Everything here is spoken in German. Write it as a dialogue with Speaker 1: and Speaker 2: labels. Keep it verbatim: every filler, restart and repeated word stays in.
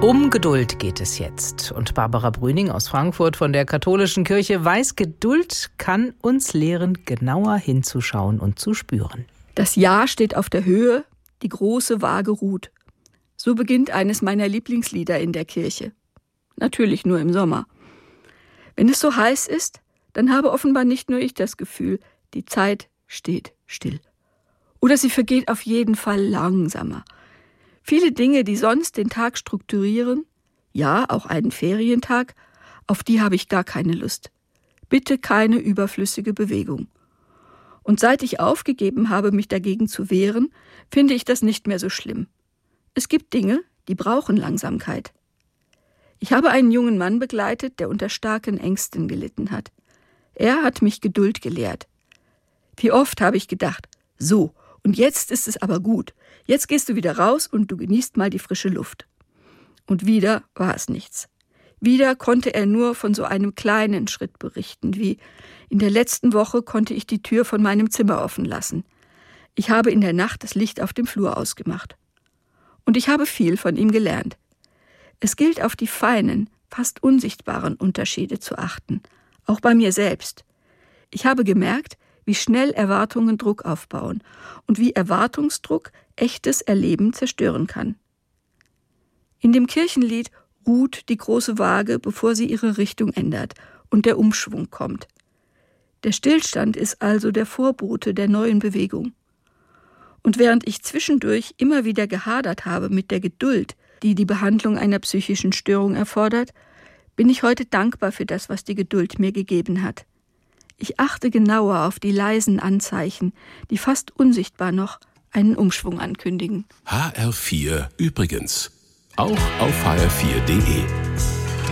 Speaker 1: Um Geduld geht es jetzt. Und Barbara Brüning aus Frankfurt von der Katholischen Kirche weiß, Geduld kann uns lehren, genauer hinzuschauen und zu spüren.
Speaker 2: Das Jahr steht auf der Höhe, die große Waage ruht. So beginnt eines meiner Lieblingslieder in der Kirche. Natürlich nur im Sommer. Wenn es so heiß ist, dann habe offenbar nicht nur ich das Gefühl, die Zeit steht still. Oder sie vergeht auf jeden Fall langsamer. Viele Dinge, die sonst den Tag strukturieren, ja, auch einen Ferientag, auf die habe ich gar keine Lust. Bitte keine überflüssige Bewegung. Und seit ich aufgegeben habe, mich dagegen zu wehren, finde ich das nicht mehr so schlimm. Es gibt Dinge, die brauchen Langsamkeit. Ich habe einen jungen Mann begleitet, der unter starken Ängsten gelitten hat. Er hat mich Geduld gelehrt. Wie oft habe ich gedacht, so, und jetzt ist es aber gut. Jetzt gehst du wieder raus und du genießt mal die frische Luft. Und wieder war es nichts. Wieder konnte er nur von so einem kleinen Schritt berichten, wie: In der letzten Woche konnte ich die Tür von meinem Zimmer offen lassen. Ich habe in der Nacht das Licht auf dem Flur ausgemacht. Und ich habe viel von ihm gelernt. Es gilt, auf die feinen, fast unsichtbaren Unterschiede zu achten, auch bei mir selbst. Ich habe gemerkt, wie schnell Erwartungen Druck aufbauen und wie Erwartungsdruck echtes Erleben zerstören kann. In dem Kirchenlied ruht die große Waage, bevor sie ihre Richtung ändert und der Umschwung kommt. Der Stillstand ist also der Vorbote der neuen Bewegung. Und während ich zwischendurch immer wieder gehadert habe mit der Geduld, die die Behandlung einer psychischen Störung erfordert, bin ich heute dankbar für das, was die Geduld mir gegeben hat. Ich achte genauer auf die leisen Anzeichen, die fast unsichtbar noch einen Umschwung ankündigen.
Speaker 3: H R vier übrigens. Auch auf h r vier punkt d e.